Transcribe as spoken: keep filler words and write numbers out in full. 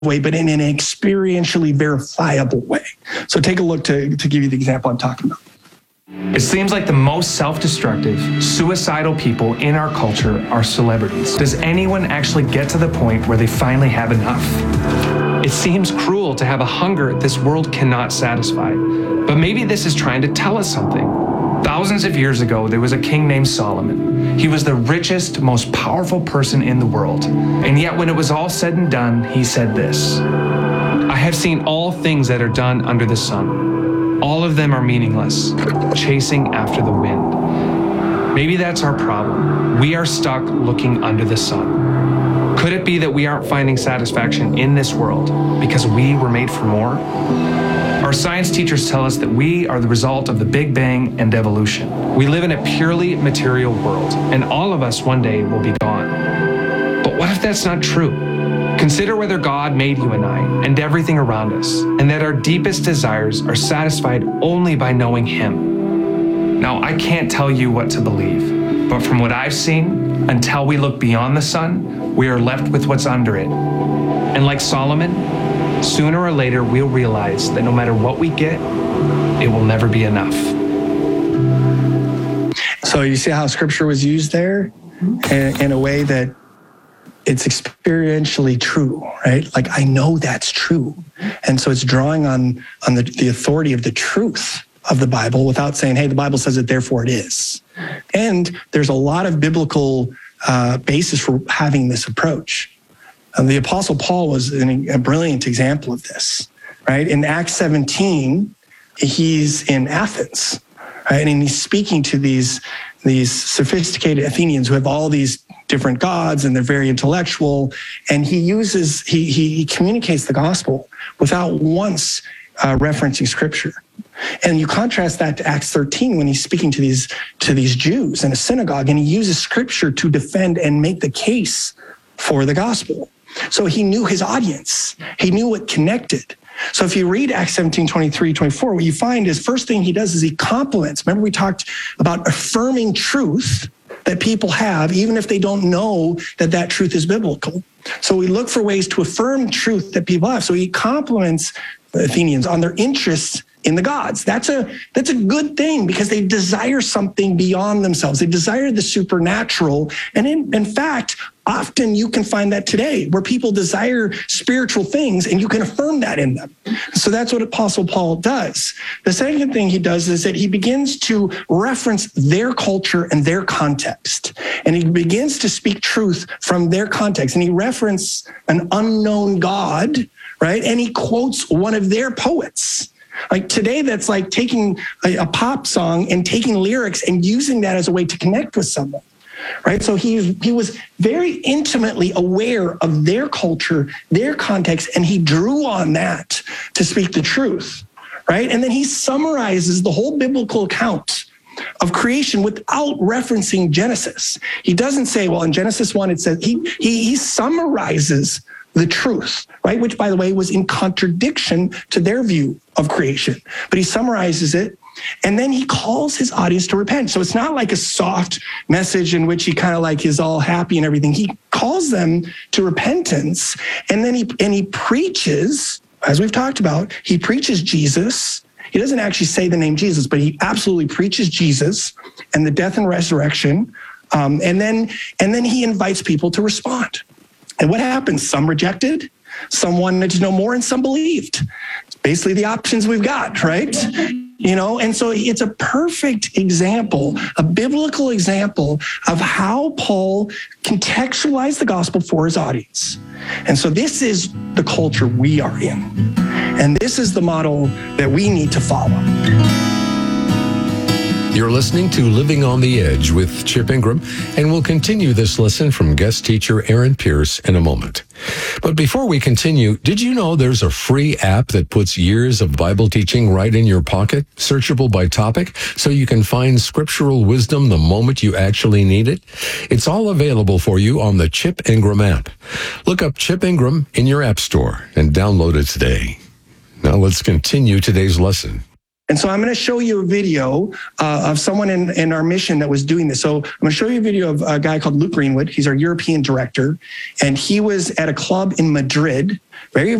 way, but in an experientially verifiable way. So take a look to, to give you the example I'm talking about. It seems like the most self-destructive, suicidal people in our culture are celebrities. Does anyone actually get to the point where they finally have enough? It seems cruel to have a hunger this world cannot satisfy, but maybe this is trying to tell us something. Thousands of years ago, there was a king named Solomon. He was the richest, most powerful person in the world. And yet when it was all said and done, he said this: "I have seen all things that are done under the sun. All of them are meaningless, chasing after the wind." Maybe that's our problem. We are stuck looking under the sun. Could it be that we aren't finding satisfaction in this world because we were made for more? Our science teachers tell us that we are the result of the Big Bang and evolution. We live in a purely material world, and all of us one day will be gone. But what if that's not true? Consider whether God made you and I and everything around us, and that our deepest desires are satisfied only by knowing Him. Now, I can't tell you what to believe, but from what I've seen, until we look beyond the sun, we are left with what's under it. And like Solomon, sooner or later we'll realize that no matter what we get, it will never be enough. So you see how Scripture was used there in, in a way that it's experientially true, right? Like, I know that's true. And so it's drawing on, on the, the authority of the truth of the Bible without saying, hey, the Bible says it, therefore it is. And there's a lot of biblical uh, basis for having this approach. Um, the Apostle Paul was an, a brilliant example of this, right? In Acts seventeen, he's in Athens, right? And he's speaking to these, these sophisticated Athenians who have all these different gods and they're very intellectual. And he uses, he, he, he communicates the gospel without once uh, referencing Scripture. And you contrast that to Acts thirteen when he's speaking to these, to these Jews in a synagogue, and he uses Scripture to defend and make the case for the gospel. So he knew his audience. He knew what connected. So if you read Acts seventeen, twenty-three, twenty-four, what you find is first thing he does is he compliments. Remember we talked about affirming truth that people have, even if they don't know that that truth is biblical. So we look for ways to affirm truth that people have. So he compliments the Athenians on their interests in the gods. That's a that's a good thing because they desire something beyond themselves. They desire the supernatural. And in, in fact, often you can find that today where people desire spiritual things and you can affirm that in them. So that's what Apostle Paul does. The second thing he does is that he begins to reference their culture and their context. And he begins to speak truth from their context. And he references an unknown God, right? And he quotes one of their poets. Like today, that's like taking a, a pop song and taking lyrics and using that as a way to connect with someone, right? So he, he was very intimately aware of their culture, their context, and he drew on that to speak the truth, right? And then he summarizes the whole biblical account of creation without referencing Genesis. He doesn't say, well, in Genesis one, it says, he, he, he summarizes the truth, right? Which, by the way, was in contradiction to their view of creation. But he summarizes it, and then he calls his audience to repent. So it's not like a soft message in which he kind of like is all happy and everything. He calls them to repentance, and then he and he preaches, as we've talked about, he preaches Jesus. He doesn't actually say the name Jesus, but he absolutely preaches Jesus and the death and resurrection. Um, and then and then he invites people to respond. And what happens? Some rejected, some wanted to know more, and some believed. It's basically the options we've got, right? You know, and so it's a perfect example, a biblical example of how Paul contextualized the gospel for his audience. And so this is the culture we are in. And this is the model that we need to follow. You're listening to Living on the Edge with Chip Ingram, and we'll continue this lesson from guest teacher Aaron Pierce in a moment. But before we continue, did you know there's a free app that puts years of Bible teaching right in your pocket, searchable by topic, so you can find scriptural wisdom the moment you actually need it? It's all available for you on the Chip Ingram app. Look up Chip Ingram in your app store and download it today. Now let's continue today's lesson. And so I'm going to show you a video uh, of someone in, in our mission that was doing this. So I'm going to show you a video of a guy called Luke Greenwood. He's our European director. And he was at a club in Madrid very